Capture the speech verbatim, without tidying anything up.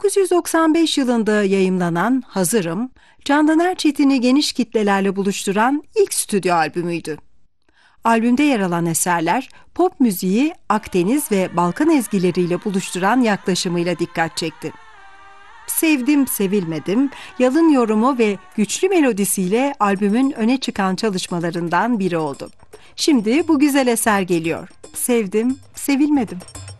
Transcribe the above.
bin dokuz yüz doksan beş yılında yayımlanan Hazırım, Candan Erçetin'i geniş kitlelerle buluşturan ilk stüdyo albümüydü. Albümde yer alan eserler, pop müziği Akdeniz ve Balkan ezgileriyle buluşturan yaklaşımıyla dikkat çekti. Sevdim Sevilmedim, yalın yorumu ve güçlü melodisiyle albümün öne çıkan çalışmalarından biri oldu. Şimdi bu güzel eser geliyor. Sevdim Sevilmedim.